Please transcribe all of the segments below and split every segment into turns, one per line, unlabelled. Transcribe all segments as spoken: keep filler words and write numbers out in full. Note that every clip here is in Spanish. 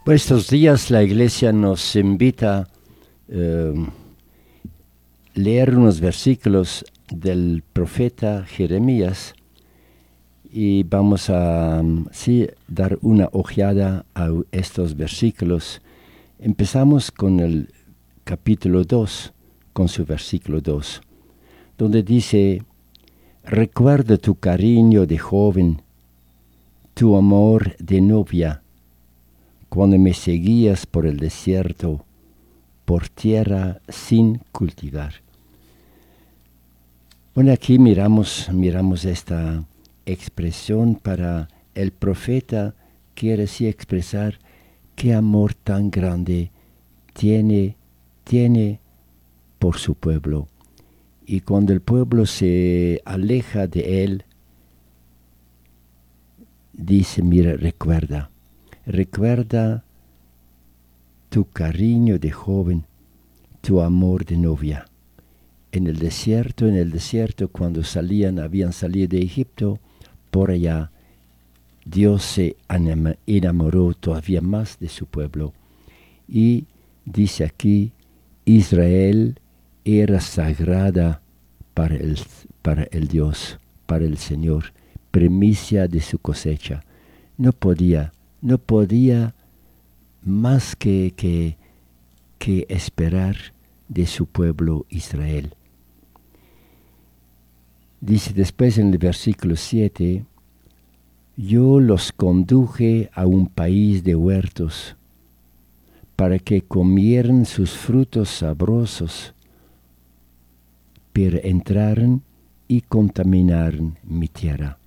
Por estos días la iglesia nos invita a eh, leer unos versículos del profeta Jeremías y vamos a um, sí, dar una ojeada a estos versículos. Empezamos con el capítulo dos, con su versículo dos, donde dice: recuerda tu cariño de joven, tu amor de novia, cuando me seguías por el desierto, por tierra sin cultivar. Bueno, aquí miramos, miramos esta expresión para el profeta. Quiere así expresar qué amor tan grande tiene, tiene por su pueblo. Y cuando el pueblo se aleja de él, dice, mira, recuerda, recuerda tu cariño de joven, tu amor de novia. En el desierto, en el desierto, cuando salían, habían salido de Egipto, por allá, Dios se enamoró todavía más de su pueblo. Y dice aquí, Israel era sagrada para el, para el Dios, para el Señor, primicia de su cosecha. No podía, no podía más que, que, que esperar de su pueblo Israel. Dice después en el versículo siete, yo los conduje a un país de huertos, para que comieran sus frutos sabrosos, pero entraran y contaminaran mi tierra.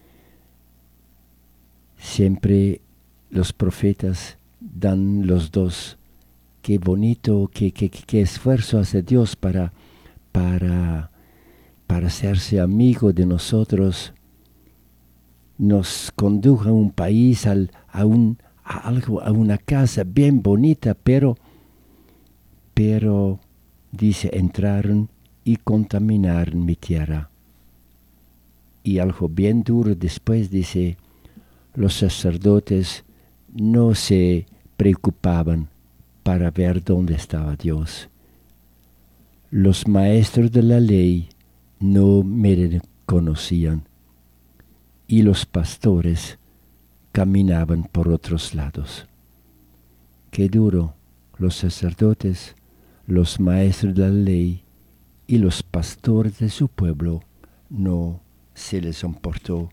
Siempre los profetas dan los dos. Qué bonito, qué, qué, qué esfuerzo hace Dios para, para, para hacerse amigo de nosotros. Nos condujo a un país, al, a, un, a, algo, a una casa bien bonita, pero, pero, dice, entraron y contaminaron mi tierra. Y algo bien duro después dice, los sacerdotes no se preocupaban para ver dónde estaba Dios. Los maestros de la ley no me conocían y los pastores caminaban por otros lados. Qué duro, los sacerdotes, los maestros de la ley y los pastores de su pueblo no se les importó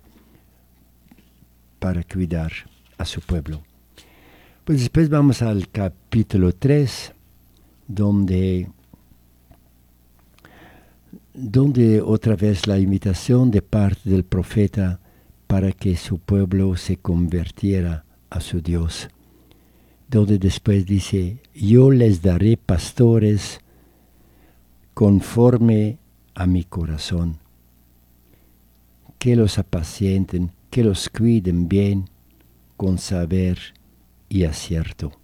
para cuidar a su pueblo. Pues después vamos al capítulo tres, donde, donde otra vez la invitación de parte del profeta para que su pueblo se convirtiera a su Dios. Donde después dice, yo les daré pastores conforme a mi corazón, que los apacienten, que los cuiden bien, con saber y acierto.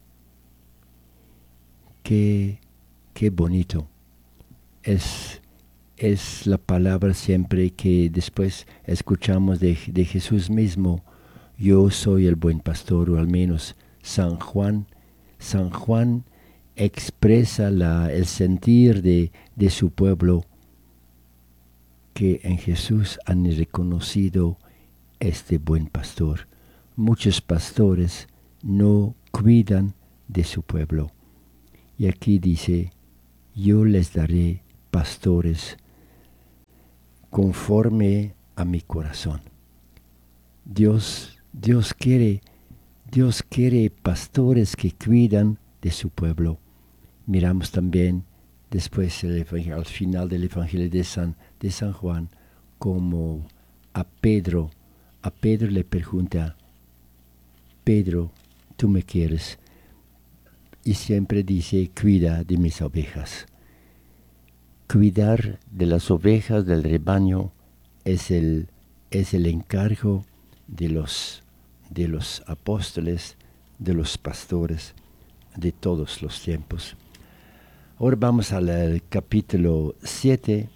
Qué, qué bonito. Es, es la palabra siempre que después escuchamos de, de Jesús mismo. Yo soy el buen pastor, o al menos San Juan. San Juan expresa la, el sentir de, de su pueblo, que en Jesús han reconocido este buen pastor. Muchos pastores no cuidan de su pueblo. Y aquí dice, yo les daré pastores conforme a mi corazón. Dios, Dios quiere, Dios quiere pastores que cuidan de su pueblo. Miramos también después el, al final del Evangelio de San, de San Juan, como a Pedro, a Pedro le pregunta, Pedro, ¿tú me quieres? Y siempre dice, cuida de mis ovejas. Cuidar de las ovejas del rebaño es el, es el encargo de los, de los apóstoles, de los pastores, de todos los tiempos. Ahora vamos al, al capítulo siete.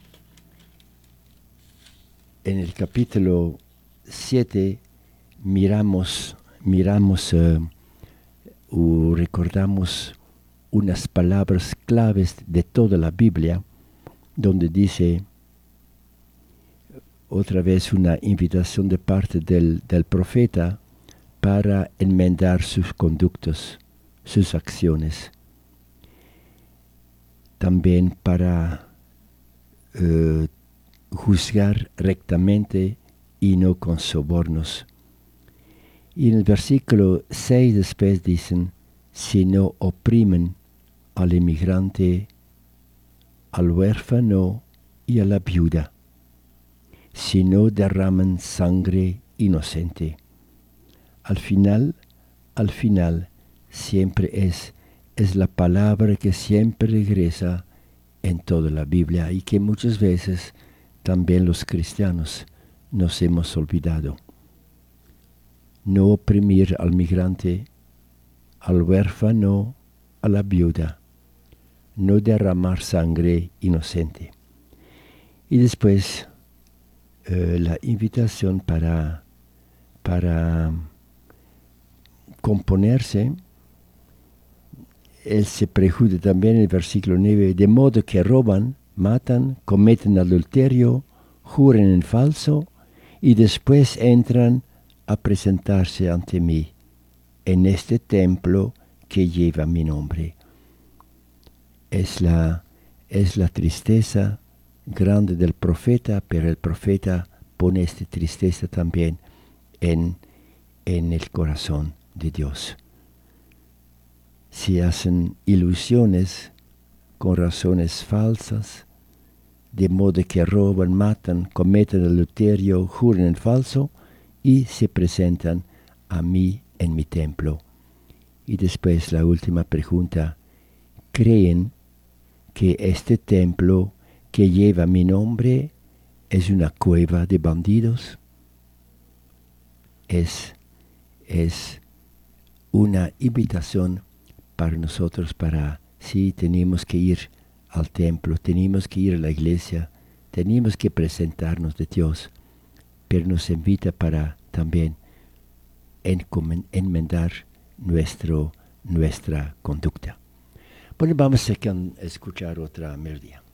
En el capítulo siete miramos, miramos uh, o recordamos unas palabras claves de toda la Biblia, donde dice otra vez una invitación de parte del, del profeta para enmendar sus conductos, sus acciones. También para uh, juzgar rectamente y no con sobornos. Y en el versículo seis después dicen, si no oprimen al inmigrante, al huérfano y a la viuda, si no derraman sangre inocente. Al final, al final, siempre es, es la palabra que siempre regresa en toda la Biblia y que muchas veces también los cristianos nos hemos olvidado. No oprimir al migrante, al huérfano, a la viuda. No derramar sangre inocente. Y después eh, la invitación para, para componerse. Él se prejudia también en el versículo nueve, de modo que roban, matan, cometen adulterio, juran en falso y después entran a presentarse ante mí en este templo que lleva mi nombre. Es la, es la tristeza grande del profeta, pero el profeta pone esta tristeza también en, en el corazón de Dios. Si hacen ilusiones con razones falsas, de modo que roban, matan, cometen adulterio, juran en falso y se presentan a mí en mi templo. Y después la última pregunta, ¿creen que este templo que lleva mi nombre es una cueva de bandidos? Es, es una invitación para nosotros para, sí, tenemos que ir al templo, tenemos que ir a la iglesia, tenemos que presentarnos de Dios, pero nos invita para también enmendar nuestro, nuestra conducta. Bueno, vamos a escuchar otra melodía.